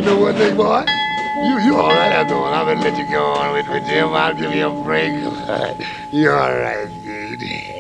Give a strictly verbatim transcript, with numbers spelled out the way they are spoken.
know one thing, boy? You you all right after all. I'm gonna let you go on with, with Jim. I'll give you a break. You all right, dude.